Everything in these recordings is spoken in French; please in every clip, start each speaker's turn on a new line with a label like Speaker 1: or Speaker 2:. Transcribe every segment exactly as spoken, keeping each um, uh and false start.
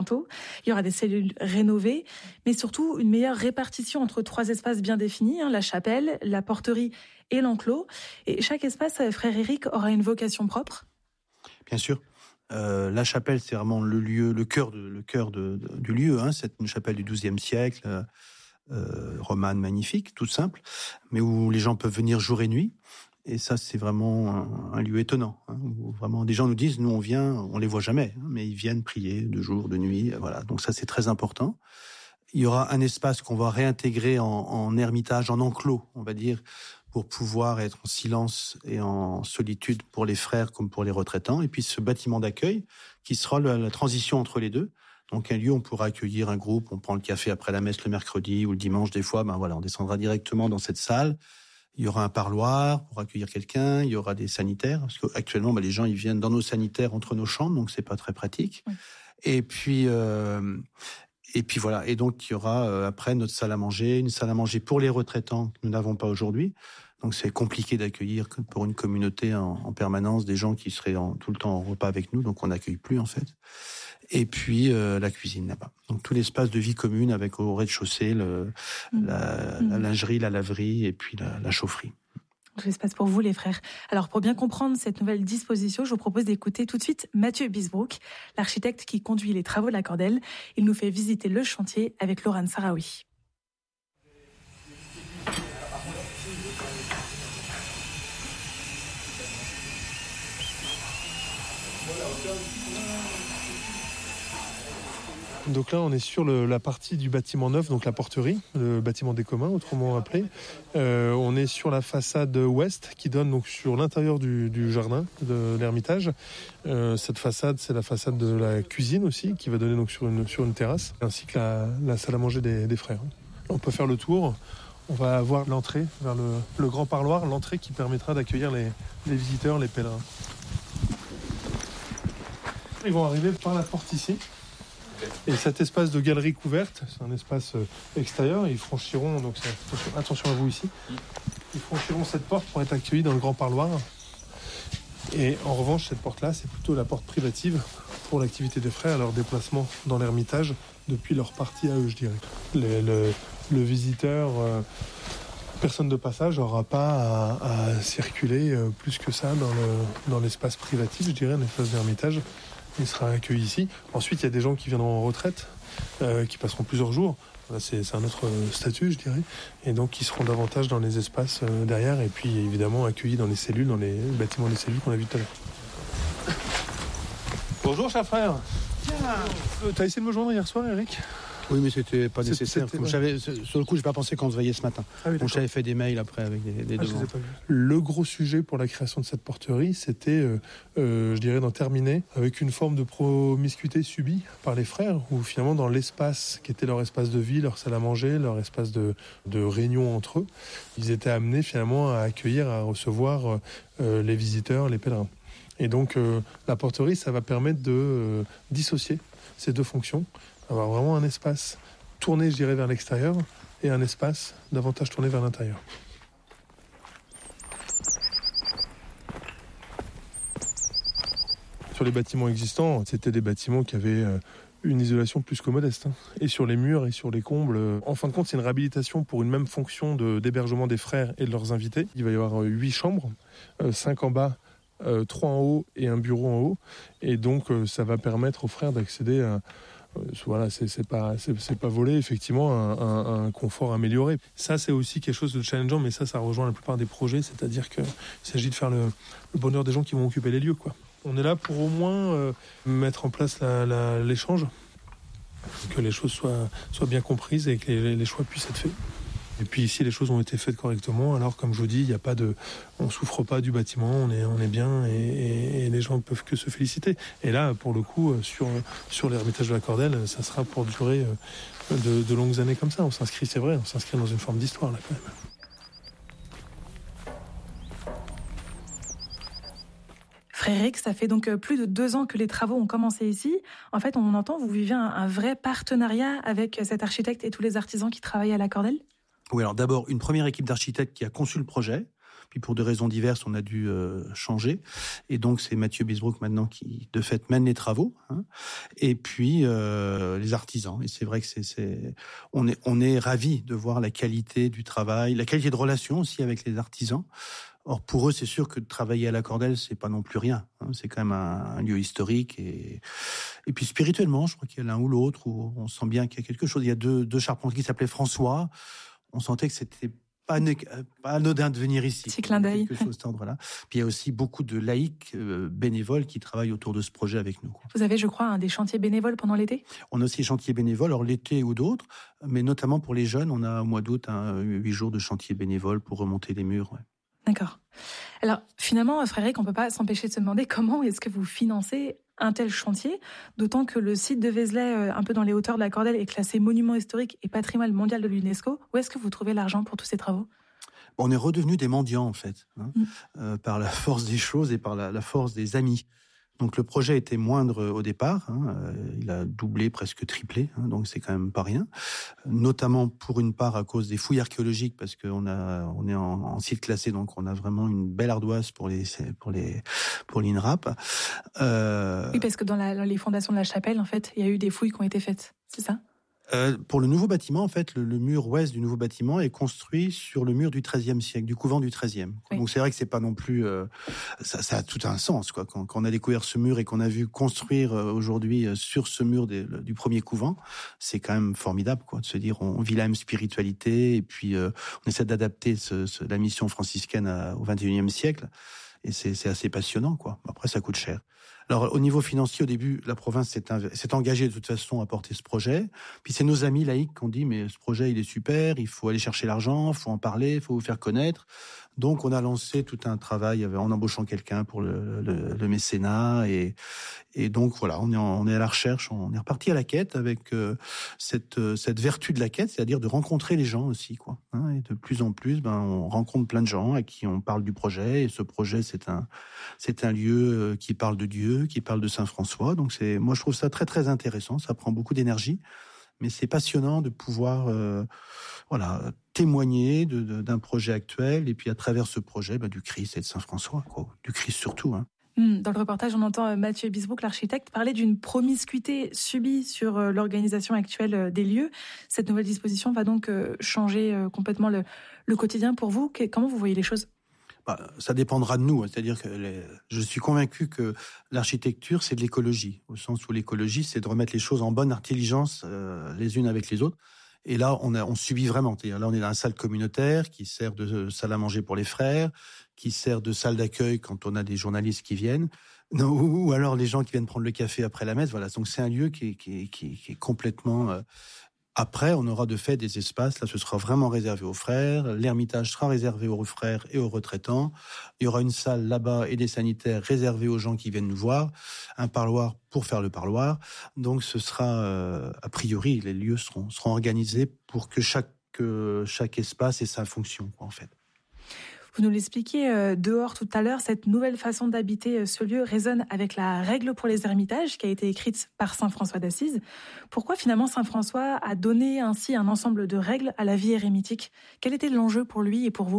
Speaker 1: Il y aura des cellules rénovées, mais surtout une meilleure répartition entre trois espaces bien définis, hein, la chapelle, la porterie et l'enclos. Et chaque espace, frère Éric, aura une vocation propre ?
Speaker 2: Bien sûr. Euh, la chapelle, c'est vraiment le lieu, le cœur, de, le cœur de, de, du lieu. Hein. C'est une chapelle du douzième siècle, euh, euh, romane, magnifique, toute simple, mais où les gens peuvent venir jour et nuit. Et ça, c'est vraiment un, un lieu étonnant. Hein, où vraiment, des gens nous disent, nous, on vient, on les voit jamais, hein, mais ils viennent prier de jour, de nuit. Voilà. Donc ça, c'est très important. Il y aura un espace qu'on va réintégrer en, en ermitage, en enclos, on va dire, pour pouvoir être en silence et en solitude pour les frères comme pour les retraitants. Et puis ce bâtiment d'accueil qui sera la, la transition entre les deux. Donc un lieu où on pourra accueillir un groupe, on prend le café après la messe le mercredi ou le dimanche des fois, ben voilà, on descendra directement dans cette salle. Il y aura un parloir pour accueillir quelqu'un, il y aura des sanitaires, parce qu'actuellement, ben, les gens ils viennent dans nos sanitaires entre nos chambres, donc c'est pas très pratique. Oui. Et puis euh, et puis voilà, et donc il y aura euh, après notre salle à manger, une salle à manger pour les retraitants que nous n'avons pas aujourd'hui. Donc c'est compliqué d'accueillir pour une communauté en, en permanence des gens qui seraient en, tout le temps en repas avec nous, donc on n'accueille plus en fait. Et puis euh, la cuisine là-bas. Donc tout l'espace de vie commune avec au rez-de-chaussée le, mmh. la, la lingerie, la laverie et puis la, la chaufferie.
Speaker 1: Tout l'espace pour vous les frères. Alors pour bien comprendre cette nouvelle disposition, je vous propose d'écouter tout de suite Mathieu Bisbrook, l'architecte qui conduit les travaux de la Cordelle. Il nous fait visiter le chantier avec Laurent Sarawi.
Speaker 3: Donc là, on est sur le, la partie du bâtiment neuf, donc la porterie, le bâtiment des communs, autrement appelé. Euh, on est sur la façade ouest qui donne donc sur l'intérieur du, du jardin de l'Ermitage. Euh, cette façade, c'est la façade de la cuisine aussi, qui va donner donc sur une, sur une terrasse, ainsi que la, la salle à manger des, des frères. On peut faire le tour. On va avoir l'entrée vers le, le grand parloir, l'entrée qui permettra d'accueillir les, les visiteurs, les pèlerins. Ils vont arriver par la porte ici. Et cet espace de galerie couverte, c'est un espace extérieur. Ils franchiront, donc attention, attention à vous ici, ils franchiront cette porte pour être accueillis dans le grand parloir. Et en revanche, cette porte-là, c'est plutôt la porte privative pour l'activité des frères, leur déplacement dans l'Ermitage depuis leur partie à eux, je dirais. Le, le, le visiteur, euh, personne de passage, n'aura pas à, à circuler euh, plus que ça dans, le, dans l'espace privatif, je dirais, l'espace d'Ermitage. Il sera accueilli ici. Ensuite, il y a des gens qui viendront en retraite, euh, qui passeront plusieurs jours. Là, c'est, c'est un autre statut, je dirais. Et donc, qui seront davantage dans les espaces euh, derrière. Et puis, évidemment, accueillis dans les cellules, dans les bâtiments des cellules qu'on a vu tout à l'heure. Bonjour, cher frère. Tiens, euh, t'as essayé de me joindre hier soir, Eric ?
Speaker 2: Oui, mais c'était pas nécessaire.
Speaker 3: C'était,
Speaker 2: Comme
Speaker 3: ouais.
Speaker 2: j'avais, sur le coup, j'ai pas pensé qu'on se voyait ce matin. Ah oui, donc j'avais fait des mails après avec des, des
Speaker 3: ah,
Speaker 2: demandes.
Speaker 3: Le gros sujet pour la création de cette porterie, c'était, euh, euh, je dirais, d'en terminer avec une forme de promiscuité subie par les frères, où finalement, dans l'espace qui était leur espace de vie, leur salle à manger, leur espace de, de réunion entre eux, ils étaient amenés finalement à accueillir, à recevoir euh, les visiteurs, les pèlerins. Et donc, euh, la porterie, ça va permettre de euh, dissocier ces deux fonctions. Avoir vraiment un espace tourné, je dirais, vers l'extérieur et un espace davantage tourné vers l'intérieur. Sur les bâtiments existants, c'était des bâtiments qui avaient une isolation plus que modeste. Et sur les murs et sur les combles, en fin de compte, c'est une réhabilitation pour une même fonction de, d'hébergement des frères et de leurs invités. Il va y avoir huit chambres, cinq en bas, euh, trois en haut et un bureau en haut. Et donc, ça va permettre aux frères d'accéder à Voilà, c'est, c'est pas, c'est, c'est pas volé, effectivement, un, un, un confort amélioré. Ça, c'est aussi quelque chose de challengeant, mais ça, ça rejoint la plupart des projets, c'est-à-dire qu'il s'agit de faire le, le bonheur des gens qui vont occuper les lieux, quoi. On est là pour au moins euh, mettre en place la, la, l'échange, que les choses soient, soient bien comprises et que les, les choix puissent être faits. Et puis ici, les choses ont été faites correctement. Alors, comme je vous dis, il y a pas de, on souffre pas du bâtiment, on est, on est bien et, et, et les gens ne peuvent que se féliciter. Et là, pour le coup, sur, sur l'Ermitage de la Cordelle, ça sera pour durer de, de longues années comme ça. On s'inscrit, c'est vrai, on s'inscrit dans une forme d'histoire là quand même.
Speaker 1: Frère Éric, ça fait donc plus de deux ans que les travaux ont commencé ici. En fait, on entend, vous vivez un, un vrai partenariat avec cet architecte et tous les artisans qui travaillent à la Cordelle ?
Speaker 2: Oui, alors d'abord, une première équipe d'architectes qui a conçu le projet, Puis pour des raisons diverses, on a dû euh, changer. Et donc c'est Mathieu Bisbrook maintenant qui, de fait, mène les travaux. Hein. Et puis euh, les artisans. Et c'est vrai que c'est, c'est, on est, on est ravis de voir la qualité du travail, la qualité de relation aussi avec les artisans. Or, pour eux, c'est sûr que de travailler à la Cordelle, c'est pas non plus rien. Hein. C'est quand même un, un lieu historique. Et, et puis, spirituellement, je crois qu'il y a l'un ou l'autre où on sent bien qu'il y a quelque chose. Il y a deux, deux charpentiers qui s'appelaient François. On sentait que c'était pas, pas anodin de venir ici.
Speaker 1: Petit clin d'œil.
Speaker 2: Quelque chose d'ordre-là. Puis, il y a aussi beaucoup de laïcs euh, bénévoles qui travaillent autour de ce projet avec nous.
Speaker 1: Vous avez, je crois, un des chantiers bénévoles pendant l'été ?
Speaker 2: On a aussi des chantiers bénévoles, alors l'été ou d'autres, mais notamment pour les jeunes, on a au mois d'août un huit jours de chantier bénévole pour remonter les murs. Ouais.
Speaker 1: D'accord. Alors, finalement, Frédéric, on ne peut pas s'empêcher de se demander comment est-ce que vous financez un tel chantier, d'autant que le site de Vézelay, un peu dans les hauteurs de la Cordelle, est classé monument historique et patrimoine mondial de l'UNESCO. Où est-ce que vous trouvez l'argent pour tous ces travaux ?
Speaker 2: On est redevenus des mendiants, en fait, hein, mmh. euh, par la force des choses et par la, la force des amis. Donc le projet était moindre au départ, hein, euh, il a doublé, presque triplé, hein, donc c'est quand même pas rien. Notamment pour une part à cause des fouilles archéologiques, parce qu'on a, on est en, en site classé, donc on a vraiment une belle ardoise pour les, pour les, pour l'INRAP.
Speaker 1: Euh... Oui, parce que dans, la, dans les fondations de la chapelle, en fait, il y a eu des fouilles qui ont été faites, c'est ça ?
Speaker 2: Euh, pour le nouveau bâtiment, en fait, le, le mur ouest du nouveau bâtiment est construit sur le mur du treizième siècle, du couvent du treizième. Oui. Donc c'est vrai que c'est pas non plus, euh, ça, ça a tout un sens, quoi. Quand, quand on a découvert ce mur et qu'on a vu construire euh, aujourd'hui euh, sur ce mur des, le, du premier couvent, c'est quand même formidable, quoi, de se dire on, on vit la même spiritualité et puis euh, on essaie d'adapter ce, ce, la mission franciscaine à, au vingt et unième siècle. Et c'est, c'est assez passionnant, quoi. Après, ça coûte cher. Alors, au niveau financier, au début, la province s'est, s'est engagée de toute façon à porter ce projet. Puis c'est nos amis laïcs qui ont dit, mais ce projet, il est super, il faut aller chercher l'argent, il faut en parler, il faut vous faire connaître. Donc, on a lancé tout un travail en embauchant quelqu'un pour le, le, le mécénat. Et, et donc, voilà, on est, en, on est à la recherche, on est reparti à la quête avec euh, cette, euh, cette vertu de la quête, c'est-à-dire de rencontrer les gens aussi, quoi. Hein, et de plus en plus, ben, on rencontre plein de gens à qui on parle du projet. Et ce projet, c'est un, c'est un lieu qui parle de Dieu, qui parle de Saint François. Donc, c'est, moi, je trouve ça très, très intéressant. Ça prend beaucoup d'énergie. Mais c'est passionnant de pouvoir euh, voilà, témoigner de, de, d'un projet actuel et puis à travers ce projet, bah, du Christ et de Saint François, quoi. Du Christ surtout. Hein.
Speaker 1: Dans le reportage, on entend Mathieu Bisbrook, l'architecte, parler d'une promiscuité subie sur l'organisation actuelle des lieux. Cette nouvelle disposition va donc changer complètement le, le quotidien pour vous. Comment vous voyez les choses ?
Speaker 2: Bah, ça dépendra de nous. C'est-à-dire que les... je suis convaincu que l'architecture, c'est de l'écologie, au sens où l'écologie, c'est de remettre les choses en bonne intelligence euh, les unes avec les autres. Et là, on, a, on subit vraiment. C'est-à-dire, là, on est dans une salle communautaire qui sert de salle à manger pour les frères, qui sert de salle d'accueil quand on a des journalistes qui viennent, non, ou alors les gens qui viennent prendre le café après la messe. Voilà. Donc, c'est un lieu qui est, qui est, qui est, qui est complètement... Euh, Après, on aura de fait des espaces, là ce sera vraiment réservé aux frères, l'ermitage sera réservé aux frères et aux retraitants, il y aura une salle là-bas et des sanitaires réservés aux gens qui viennent nous voir, un parloir pour faire le parloir, donc ce sera, euh, a priori, les lieux seront, seront organisés pour que chaque, que chaque espace ait sa fonction, quoi, en fait.
Speaker 1: Vous nous l'expliquiez euh, dehors tout à l'heure, cette nouvelle façon d'habiter ce lieu résonne avec la règle pour les ermitages qui a été écrite par saint François d'Assise. Pourquoi finalement saint François a donné ainsi un ensemble de règles à la vie érémitique ? Quel était l'enjeu pour lui et pour vous ?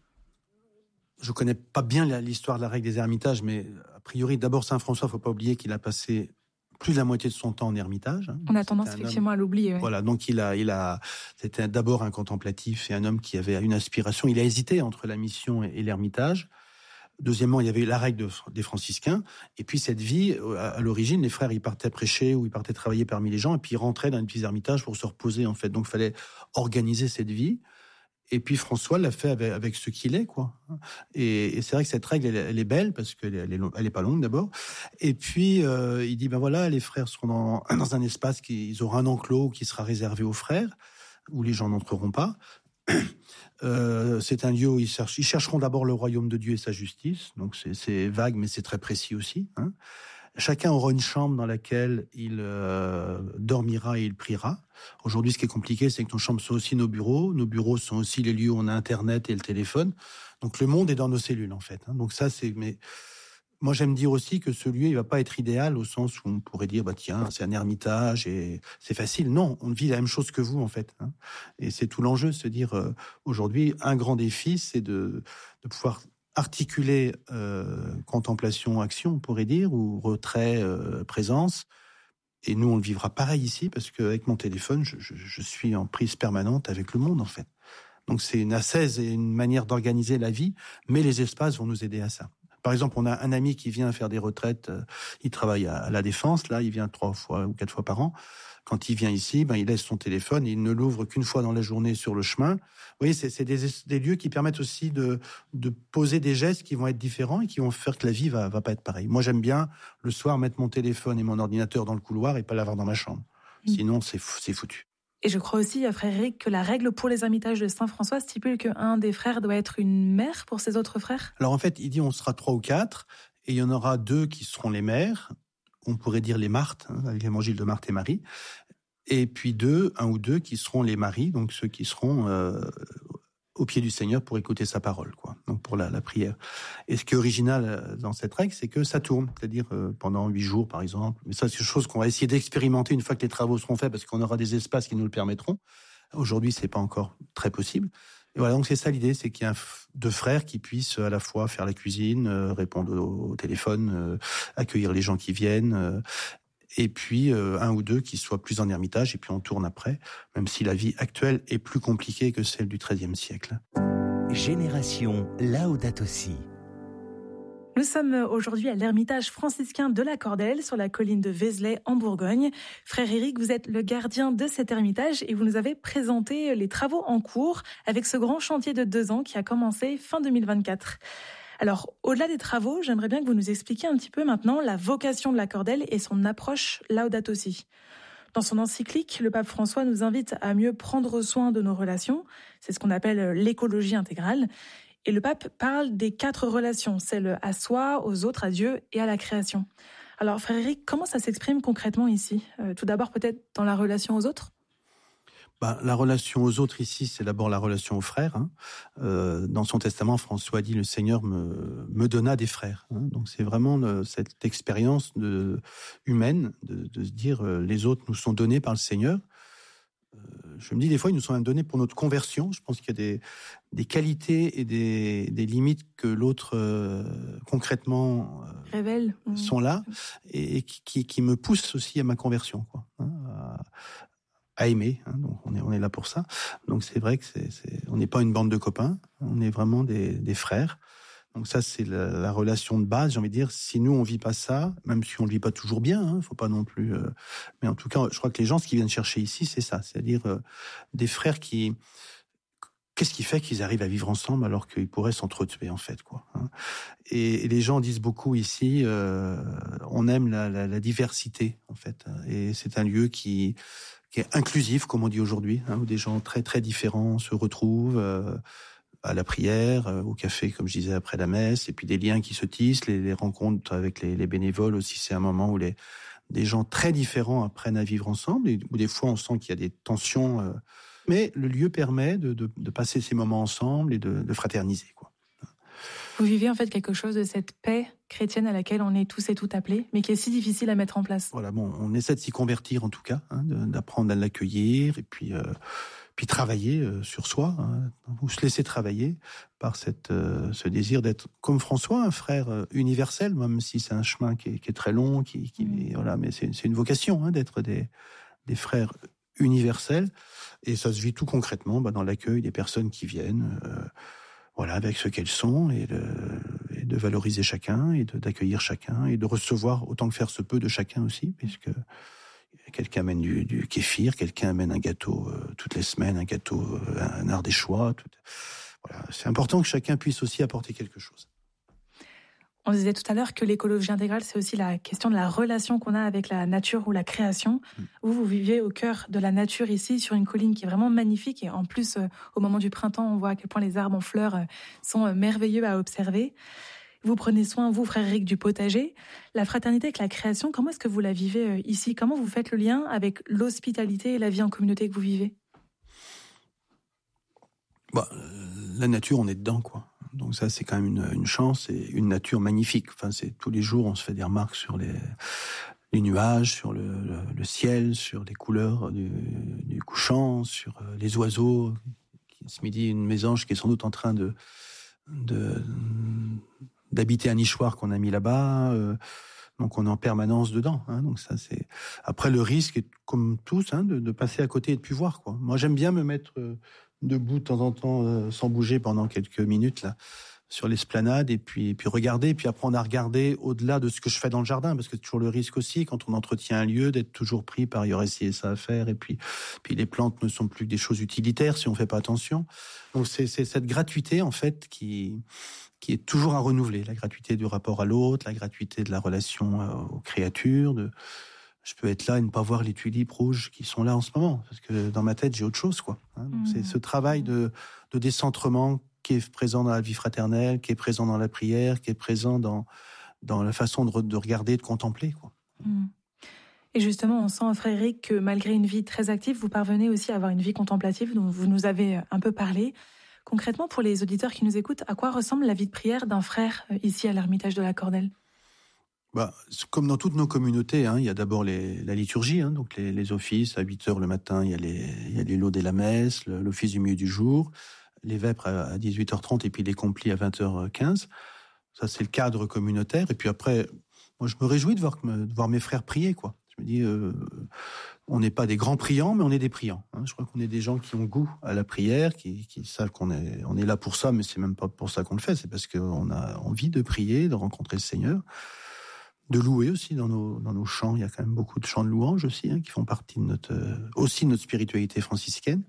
Speaker 2: Je connais pas bien l'histoire de la règle des ermitages, mais a priori, d'abord saint François, faut pas oublier qu'il a passé plus de la moitié de son temps en ermitage. Hein.
Speaker 1: On a tendance effectivement homme... à l'oublier. Ouais.
Speaker 2: Voilà, donc il a, il a, c'était d'abord un contemplatif et un homme qui avait une aspiration. Il a hésité entre la mission et, et l'ermitage. Deuxièmement, il y avait la règle de, des franciscains. Et puis cette vie, à, à l'origine, les frères, ils partaient prêcher ou ils partaient travailler parmi les gens et puis ils rentraient dans les petits ermitages pour se reposer, en fait. Donc il fallait organiser cette vie. Et puis François l'a fait avec, avec ce qu'il est, quoi. Et, et c'est vrai que cette règle, elle, elle est belle parce qu'elle est, elle est pas longue d'abord. Et puis euh, il dit ben voilà, les frères seront dans, dans un espace qui, ils auront un enclos qui sera réservé aux frères, où les gens n'entreront pas. Euh, c'est un lieu où ils, cherchent, ils chercheront d'abord le royaume de Dieu et sa justice. Donc c'est, c'est vague, mais c'est très précis aussi. Hein. Chacun aura une chambre dans laquelle il euh, dormira et il priera. Aujourd'hui, ce qui est compliqué, c'est que nos chambres sont aussi nos bureaux. Nos bureaux sont aussi les lieux où on a Internet et le téléphone. Donc, le monde est dans nos cellules, en fait. Hein. Donc, ça, c'est... Mais Moi, j'aime dire aussi que ce lieu, il va pas être idéal au sens où on pourrait dire, bah tiens, c'est un ermitage et c'est facile. Non, on vit la même chose que vous, en fait. Hein. Et c'est tout l'enjeu, de se dire, euh, aujourd'hui, un grand défi, c'est de, de pouvoir articuler euh, contemplation, action, on pourrait dire, ou retrait, euh, présence. Et nous, on le vivra pareil ici, parce qu'avec mon téléphone, je, je, je suis en prise permanente avec le monde, en fait. Donc, c'est une ascèse et une manière d'organiser la vie, mais les espaces vont nous aider à ça. Par exemple, on a un ami qui vient faire des retraites, euh, il travaille à, à la Défense, là, il vient trois fois ou quatre fois par an. Quand il vient ici, ben, il laisse son téléphone, et il ne l'ouvre qu'une fois dans la journée sur le chemin. Vous voyez, c'est, c'est des, des lieux qui permettent aussi de, de poser des gestes qui vont être différents et qui vont faire que la vie va, va pas être pareille. Moi, j'aime bien, le soir, mettre mon téléphone et mon ordinateur dans le couloir et pas l'avoir dans ma chambre. Mmh. Sinon, c'est, c'est foutu.
Speaker 1: Et je crois aussi, frère Éric, que la règle pour les ermitages de Saint-François stipule qu'un des frères doit être une mère pour ses autres frères.
Speaker 2: Alors en fait, il dit on sera trois ou quatre, et il y en aura deux qui seront les mères, on pourrait dire les Marthes, hein, avec l'évangile de Marthe et Marie, et puis deux, un ou deux qui seront les maris, donc ceux qui seront euh, au pied du Seigneur pour écouter sa parole, quoi. Donc pour la, la prière. Et ce qui est original dans cette règle, c'est que ça tourne, c'est-à-dire euh, pendant huit jours, par exemple. Mais ça, c'est une chose qu'on va essayer d'expérimenter une fois que les travaux seront faits, parce qu'on aura des espaces qui nous le permettront. Aujourd'hui, c'est pas encore très possible. Et voilà, donc c'est ça l'idée, c'est qu'il y a deux frères qui puissent à la fois faire la cuisine, euh, répondre au, au téléphone, euh, accueillir les gens qui viennent. Euh, et puis euh, un ou deux qui soient plus en ermitage, et puis on tourne après, même si la vie actuelle est plus compliquée que celle du treizième siècle.
Speaker 4: Génération Laudato Si.
Speaker 1: Nous sommes aujourd'hui à l'ermitage franciscain de la Cordelle, sur la colline de Vézelay, en Bourgogne. Frère Éric, vous êtes le gardien de cet ermitage et vous nous avez présenté les travaux en cours avec ce grand chantier de deux ans qui a commencé fin deux mille vingt-quatre. Alors, au-delà des travaux, j'aimerais bien que vous nous expliquiez un petit peu maintenant la vocation de la Cordelle et son approche Laudato Si. Dans son encyclique, le pape François nous invite à mieux prendre soin de nos relations. C'est ce qu'on appelle l'écologie intégrale. Et le pape parle des quatre relations, celles à soi, aux autres, à Dieu et à la création. Alors, frère Éric, comment ça s'exprime concrètement ici ? euh, Tout d'abord, peut-être dans la relation aux autres ?
Speaker 2: Ben, la relation aux autres ici, c'est d'abord la relation aux frères. Hein. Euh, dans son testament, François dit « Le Seigneur me, me donna des frères hein ». Donc c'est vraiment le, cette expérience de, humaine de, de se dire euh, les autres nous sont donnés par le Seigneur. Euh, je me dis des fois, ils nous sont même donnés pour notre conversion. Je pense qu'il y a des, des qualités et des, des limites que l'autre euh, concrètement euh,
Speaker 1: révèle
Speaker 2: sont là et, et qui, qui, qui me poussent aussi à ma conversion, quoi. Hein, à, à aimer, hein, donc on est on est là pour ça. Donc c'est vrai que c'est, c'est on n'est pas une bande de copains, on est vraiment des, des frères. Donc ça c'est la, la relation de base. J'ai envie de dire, si nous on vit pas ça, même si on le vit pas toujours bien, hein, faut pas non plus. Euh, mais en tout cas, je crois que les gens ce qu'ils viennent chercher ici, c'est ça, c'est-à-dire euh, des frères qui. Qu'est-ce qui fait qu'ils arrivent à vivre ensemble alors qu'ils pourraient s'entretuer en fait, quoi. Hein. Et, et les gens disent beaucoup ici, euh, on aime la, la, la diversité en fait, et c'est un lieu qui qui est inclusif, comme on dit aujourd'hui, hein, où des gens très très différents se retrouvent euh, à la prière, euh, au café, comme je disais, après la messe, et puis des liens qui se tissent, les, les rencontres avec les, les bénévoles aussi, c'est un moment où les des gens très différents apprennent à vivre ensemble, et où des fois on sent qu'il y a des tensions, euh, mais le lieu permet de, de, de passer ces moments ensemble et de, de fraterniser, quoi.
Speaker 1: Vous vivez en fait quelque chose de cette paix chrétienne à laquelle on est tous et toutes appelés, mais qui est si difficile à mettre en place.
Speaker 2: Voilà, bon, on essaie de s'y convertir en tout cas, hein, de, d'apprendre à l'accueillir et puis, euh, puis travailler euh, sur soi, hein, ou se laisser travailler par cette, euh, ce désir d'être comme François, un frère euh, universel, même si c'est un chemin qui est, qui est très long, qui, qui mmh. voilà, mais c'est, c'est une vocation hein, d'être des, des frères universels, et ça se vit tout concrètement bah, dans l'accueil des personnes qui viennent. Euh, Voilà, avec ce qu'elles sont, et de, et de valoriser chacun, et de, d'accueillir chacun, et de recevoir autant que faire se peut de chacun aussi, puisque quelqu'un amène du, du kéfir, quelqu'un amène un gâteau euh, toutes les semaines, un gâteau, euh, un ardéchois. Tout, voilà, c'est important que chacun puisse aussi apporter quelque chose.
Speaker 1: On disait tout à l'heure que l'écologie intégrale, c'est aussi la question de la relation qu'on a avec la nature ou la création. Mmh. Vous, vous vivez au cœur de la nature ici, sur une colline qui est vraiment magnifique. Et en plus, euh, au moment du printemps, on voit à quel point les arbres en fleurs euh, sont euh, merveilleux à observer. Vous prenez soin, vous, frère Éric, du potager. La fraternité avec la création, comment est-ce que vous la vivez euh, ici ? Comment vous faites le lien avec l'hospitalité et la vie en communauté que vous vivez ?
Speaker 2: Bah, la nature, on est dedans, quoi. Donc ça, c'est quand même une, une chance et une nature magnifique. Enfin, c'est tous les jours, on se fait des remarques sur les, les nuages, sur le, le, le ciel, sur les couleurs du, du couchant, sur les oiseaux. Ce midi, une mésange qui est sans doute en train de, de d'habiter un nichoir qu'on a mis là-bas. Euh, donc on est en permanence dedans. Hein, donc ça, c'est. Après, le risque est comme tous, hein, de, de passer à côté et de plus voir, quoi. Moi, j'aime bien me mettre euh, debout de temps en temps, euh, sans bouger pendant quelques minutes là, sur l'esplanade, et puis, et puis regarder, et puis apprendre à regarder au-delà de ce que je fais dans le jardin, parce que c'est toujours le risque aussi, quand on entretient un lieu, d'être toujours pris par « il y aurait ci et ça à faire », et puis, puis les plantes ne sont plus que des choses utilitaires si on ne fait pas attention. Donc c'est, c'est cette gratuité, en fait, qui, qui est toujours à renouveler, la gratuité du rapport à l'autre, la gratuité de la relation aux créatures, de... Je peux être là et ne pas voir les tulipes rouges qui sont là en ce moment, parce que dans ma tête, j'ai autre chose, quoi. Hein, donc mmh. C'est ce travail de, de décentrement qui est présent dans la vie fraternelle, qui est présent dans la prière, qui est présent dans, dans la façon de, de regarder, de contempler, quoi.
Speaker 1: Mmh. Et justement, on sent, frère Éric, que malgré une vie très active, vous parvenez aussi à avoir une vie contemplative, dont vous nous avez un peu parlé. Concrètement, pour les auditeurs qui nous écoutent, à quoi ressemble la vie de prière d'un frère ici à l'Ermitage de la Cordelle ?
Speaker 2: Bah, comme dans toutes nos communautés, hein, il y a d'abord les, la liturgie, hein, donc les, les offices. À huit heures le matin, il y a les, il y a les laudes et la messe, le, l'office du milieu du jour, les vêpres à dix-huit heures trente et puis les complis à vingt heures quinze. Ça, c'est le cadre communautaire. Et puis après, moi, je me réjouis de voir, de voir mes frères prier, quoi. Je me dis, euh, on n'est pas des grands priants, mais on est des priants. Hein. Je crois qu'on est des gens qui ont goût à la prière, qui, qui savent qu'on est, on est là pour ça, mais c'est même pas pour ça qu'on le fait. C'est parce qu'on a envie de prier, de rencontrer le Seigneur. De louer aussi dans nos, dans nos chants. Il y a quand même beaucoup de chants de louange aussi, hein, qui font partie de notre, euh, aussi de notre spiritualité franciscaine.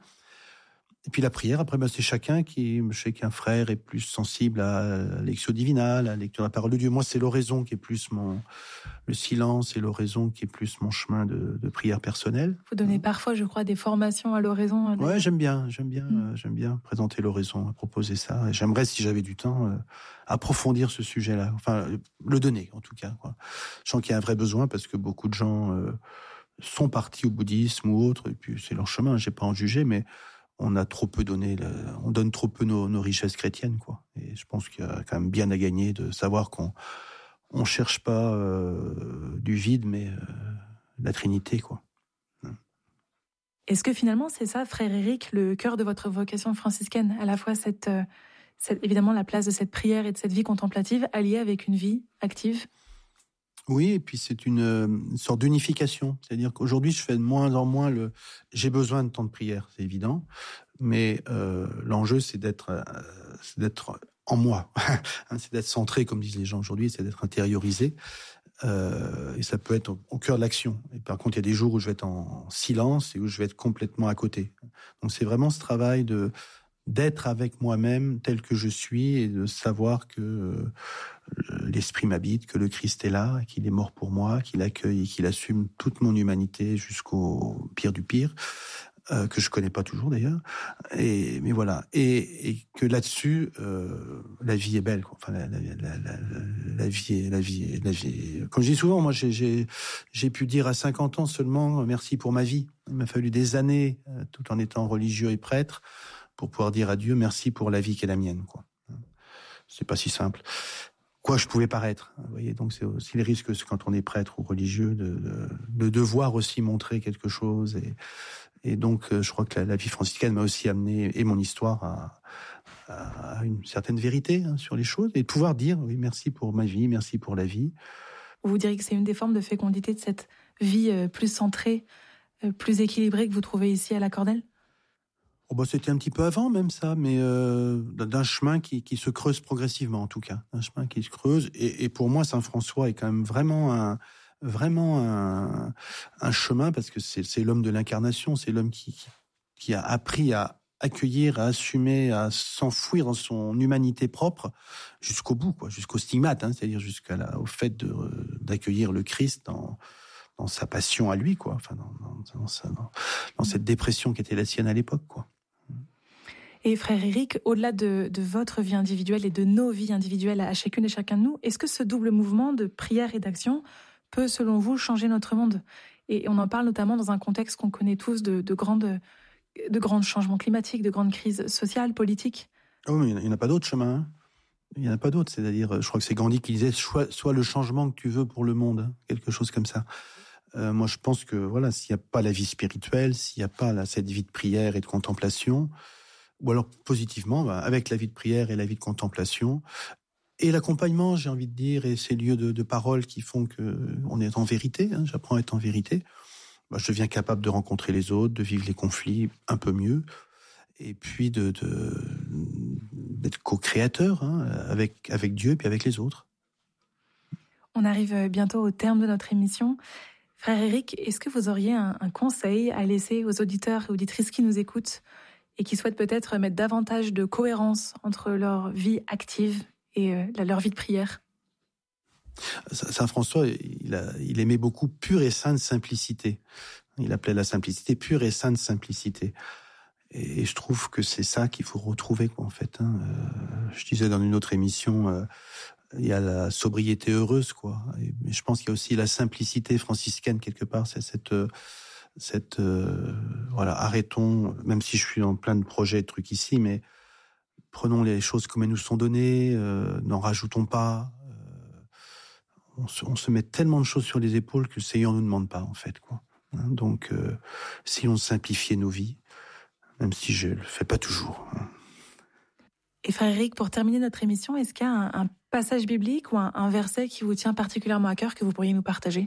Speaker 2: Et puis la prière, après, bah, c'est chacun qui, je sais qu'un frère est plus sensible à la lectio divina, à la lecture de la parole de Dieu. Moi, c'est l'oraison qui est plus mon, le silence et l'oraison qui est plus mon chemin de, de prière personnelle.
Speaker 1: Vous donnez parfois, je crois, des formations à l'oraison. Des...
Speaker 2: Ouais, j'aime bien, j'aime bien,
Speaker 1: mmh.
Speaker 2: euh, j'aime bien présenter l'oraison, proposer ça. Et j'aimerais, si j'avais du temps, euh, approfondir ce sujet-là. Enfin, le donner, en tout cas, quoi. Je sens qu'il y a un vrai besoin parce que beaucoup de gens euh, sont partis au bouddhisme ou autre, et puis c'est leur chemin, j'ai pas à en juger, mais on a trop peu donné, le, on donne trop peu nos, nos richesses chrétiennes, quoi. Et je pense qu'il y a quand même bien à gagner de savoir qu'on on cherche pas euh, du vide, mais euh, la Trinité, quoi.
Speaker 1: Est-ce que finalement c'est ça, frère Éric, le cœur de votre vocation franciscaine, à la fois cette, cette évidemment la place de cette prière et de cette vie contemplative alliée avec une vie active?
Speaker 2: Oui, et puis c'est une, une sorte d'unification. C'est-à-dire qu'aujourd'hui, je fais de moins en moins le... J'ai besoin de temps de prière, c'est évident, mais euh, l'enjeu, c'est d'être, euh, c'est d'être en moi. C'est d'être centré, comme disent les gens aujourd'hui, c'est d'être intériorisé. Euh, et ça peut être au, au cœur de l'action. Et par contre, il y a des jours où je vais être en silence et où je vais être complètement à côté. Donc c'est vraiment ce travail de... d'être avec moi-même tel que je suis et de savoir que euh, l'Esprit m'habite, que le Christ est là, qu'il est mort pour moi, qu'il accueille et qu'il assume toute mon humanité jusqu'au pire du pire, euh, que je connais pas toujours d'ailleurs. Et mais voilà, et, et que là-dessus, euh, la vie est belle, quoi. Enfin, la, la, la, la, la vie est, la vie est, la vie est... Comme je dis souvent, moi, j'ai, j'ai, j'ai pu dire à cinquante ans seulement merci pour ma vie. Il m'a fallu des années, euh, tout en étant religieux et prêtre, pour pouvoir dire à Dieu merci pour la vie qui est la mienne, quoi. C'est pas si simple. Quoi je pouvais paraître. Vous voyez, donc c'est aussi le risque quand on est prêtre ou religieux de, de, de devoir aussi montrer quelque chose. Et, et donc, je crois que la, la vie franciscaine m'a aussi amené, et mon histoire, à, à une certaine vérité, hein, sur les choses, et de pouvoir dire oui, merci pour ma vie, merci pour la vie.
Speaker 1: Vous diriez que c'est une des formes de fécondité de cette vie plus centrée, plus équilibrée que vous trouvez ici à la Cordelle?
Speaker 2: Oh bah c'était un petit peu avant même ça, mais euh, d'un chemin qui, qui se creuse progressivement en tout cas, un chemin qui se creuse. Et, et pour moi, Saint François est quand même vraiment un, vraiment un, un chemin parce que c'est, c'est l'homme de l'incarnation, c'est l'homme qui, qui a appris à accueillir, à assumer, à s'enfouir dans son humanité propre jusqu'au bout, quoi, jusqu'au stigmate, hein, c'est-à-dire jusqu'à la, au fait de, d'accueillir le Christ dans dans sa passion à lui, quoi, enfin dans, dans, dans, sa, dans, dans cette dépression qui était la sienne à l'époque, quoi.
Speaker 1: Et frère Éric, au-delà de, de votre vie individuelle et de nos vies individuelles à chacune et chacun de nous, est-ce que ce double mouvement de prière et d'action peut, selon vous, changer notre monde? Et on en parle notamment dans un contexte qu'on connaît tous de, de, grandes, de grands changements climatiques, de grandes crises sociales, politiques.
Speaker 2: Oh, mais il n'y en a pas d'autre chemin. Hein. Il n'y en a pas d'autre. C'est-à-dire, je crois que c'est Gandhi qui disait sois, sois le changement que tu veux pour le monde, hein, quelque chose comme ça. Euh, moi, je pense que voilà, s'il n'y a pas la vie spirituelle, s'il n'y a pas là, cette vie de prière et de contemplation, ou alors positivement, bah, avec la vie de prière et la vie de contemplation, et l'accompagnement, j'ai envie de dire, et ces lieux de, de parole qui font que on est en vérité, hein, j'apprends à être en vérité, bah, je deviens capable de rencontrer les autres, de vivre les conflits un peu mieux, et puis de, de d'être co-créateur hein, avec, avec Dieu et puis avec les autres.
Speaker 1: On arrive bientôt au terme de notre émission. Frère Éric, est-ce que vous auriez un, un conseil à laisser aux auditeurs et auditrices qui nous écoutent et qui souhaitent peut-être mettre davantage de cohérence entre leur vie active et euh, leur vie de prière?
Speaker 2: Saint François, il, a, il aimait beaucoup pure et sainte simplicité. Il appelait la simplicité pure et sainte simplicité. Et je trouve que c'est ça qu'il faut retrouver, quoi, en fait. Hein. Euh, je disais dans une autre émission, euh, il y a la sobriété heureuse, quoi. Et, mais je pense qu'il y a aussi la simplicité franciscaine quelque part. C'est cette, cette, euh, voilà, arrêtons. Même si je suis en plein de projets, de trucs ici, mais prenons les choses comme elles nous sont données. Euh, n'en rajoutons pas. Euh, on, se, on se met tellement de choses sur les épaules que le Seigneur nous demande pas, en fait, quoi. Hein, donc, euh, si on simplifiait nos vies. Même si je ne le fais pas toujours.
Speaker 1: Et frère Éric, pour terminer notre émission, est-ce qu'il y a un, un passage biblique ou un, un verset qui vous tient particulièrement à cœur que vous pourriez nous partager?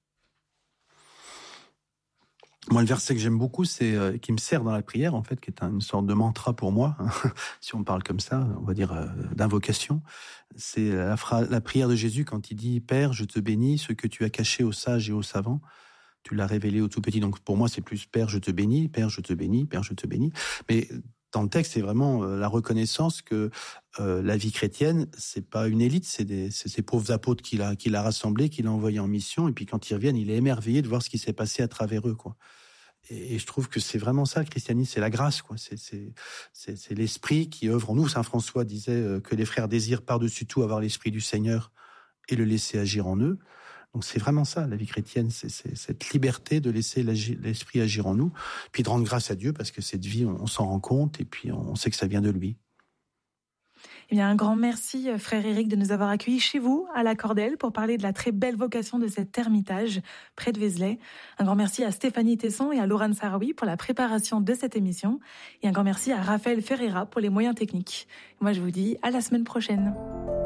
Speaker 2: Moi, le verset que j'aime beaucoup, c'est euh, qui me sert dans la prière, en fait, qui est un, une sorte de mantra pour moi, hein, si on parle comme ça, on va dire euh, d'invocation. C'est la, fra- la prière de Jésus quand il dit « Père, je te bénis, ce que tu as caché aux sages et aux savants. » Tu l'as révélé au tout petit. Donc pour moi, c'est plus Père, je te bénis, Père, je te bénis, Père, je te bénis. Mais dans le texte, c'est vraiment euh, la reconnaissance que euh, la vie chrétienne, c'est pas une élite, c'est, des, c'est ces pauvres apôtres qu'il a, qu'il a rassemblés, qu'il a envoyés en mission. Et puis quand ils reviennent, il est émerveillé de voir ce qui s'est passé à travers eux, quoi. Et, et je trouve que c'est vraiment ça, le christianisme, c'est la grâce, quoi. C'est, c'est, c'est, c'est l'esprit qui œuvre en nous. Saint François disait euh, que les frères désirent par-dessus tout avoir l'esprit du Seigneur et le laisser agir en eux. Donc c'est vraiment ça, la vie chrétienne, c'est, c'est cette liberté de laisser l'esprit agir en nous, puis de rendre grâce à Dieu, parce que cette vie, on, on s'en rend compte, et puis on sait que ça vient de lui.
Speaker 1: Eh bien, un grand merci, frère Éric, de nous avoir accueillis chez vous, à la Cordelle, pour parler de la très belle vocation de cet ermitage près de Vézelay. Un grand merci à Stéphanie Tesson et à Laurent Sarawi pour la préparation de cette émission. Et un grand merci à Raphaël Ferreira pour les moyens techniques. Moi, je vous dis à la semaine prochaine.